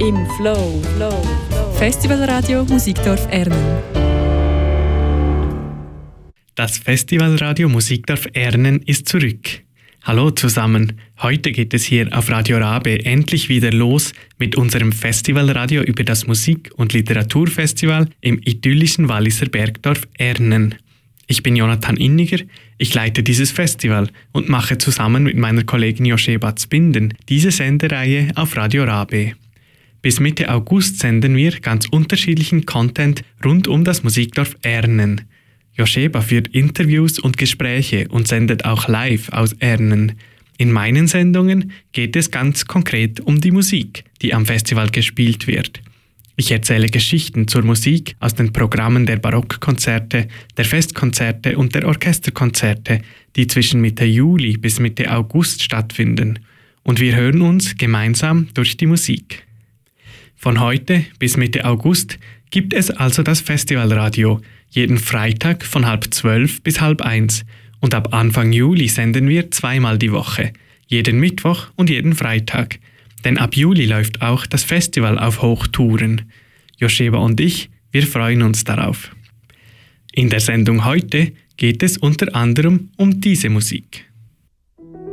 im Flow. Festivalradio Musikdorf Ernen. Das Festivalradio Musikdorf Ernen ist zurück. Hallo zusammen, heute geht es hier auf Radio Rabe endlich wieder los mit unserem Festivalradio über das Musik- und Literaturfestival im idyllischen Walliser Bergdorf Ernen. Ich bin Jonathan Inniger, ich leite dieses Festival und mache zusammen mit meiner Kollegin Josheba Zbinden diese Sendereihe auf Radio Rabe. Bis Mitte August senden wir ganz unterschiedlichen Content rund um das Musikdorf Ernen. Josheba führt Interviews und Gespräche und sendet auch live aus Ernen. In meinen Sendungen geht es ganz konkret um die Musik, die am Festival gespielt wird. Ich erzähle Geschichten zur Musik aus den Programmen der Barockkonzerte, der Festkonzerte und der Orchesterkonzerte, die zwischen Mitte Juli bis Mitte August stattfinden. Und wir hören uns gemeinsam durch die Musik. Von heute bis Mitte August gibt es also das Festivalradio, jeden Freitag von 11:30 bis 12:30 und ab Anfang Juli senden wir zweimal die Woche, jeden Mittwoch und jeden Freitag. Denn ab Juli läuft auch das Festival auf Hochtouren. Josheba und ich, wir freuen uns darauf. In der Sendung heute geht es unter anderem um diese Musik.